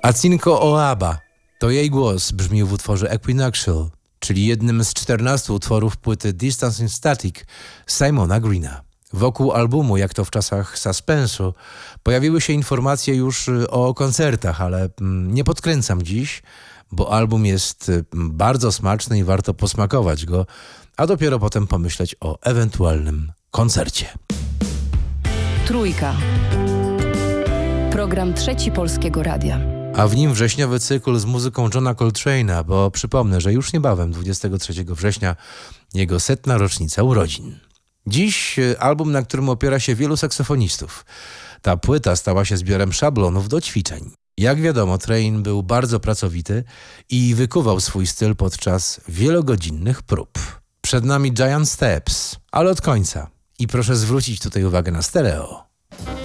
Acinko Oaba to jej głos brzmił w utworze Equinoctial, czyli jednym z 14 utworów płyty Distance in Static Simona Greena. Wokół albumu, jak to w czasach suspensu, pojawiły się informacje już o koncertach, ale nie podkręcam dziś, bo album jest bardzo smaczny i warto posmakować go, a dopiero potem pomyśleć o ewentualnym koncercie. Trójka. Program Trzeci Polskiego Radia. A w nim wrześniowy cykl z muzyką Johna Coltrane'a, bo przypomnę, że już niebawem, 23 września, jego 100. rocznica urodzin. Dziś album, na którym opiera się wielu saksofonistów. Ta płyta stała się zbiorem szablonów do ćwiczeń. Jak wiadomo, Train był bardzo pracowity i wykuwał swój styl podczas wielogodzinnych prób. Przed nami Giant Steps, ale od końca. I proszę zwrócić tutaj uwagę na stereo.